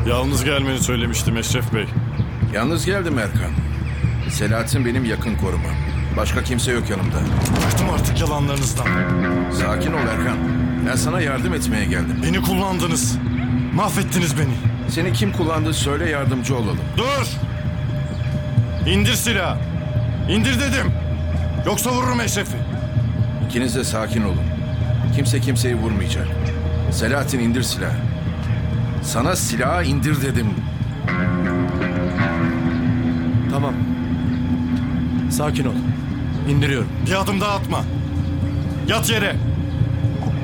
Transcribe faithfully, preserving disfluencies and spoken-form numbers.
Yalnız gelmeni söylemiştim Eşref Bey. Yalnız geldim Erkan. Selahattin benim yakın korumam. Başka kimse yok yanımda. Bıktım artık yalanlarınızdan. Sakin ol Erkan. Ben sana yardım etmeye geldim. Beni kullandınız. Mahvettiniz beni. Seni kim kullandı söyle, yardımcı olalım. Dur! İndir silahı. İndir dedim. Yoksa vururum Eşref'i. İkiniz de sakin olun. Kimse kimseyi vurmayacak. Selahattin indir silahı. Sana silahı indir dedim. Tamam. Sakin ol. İndiriyorum. Bir adım daha atma. Yat yere.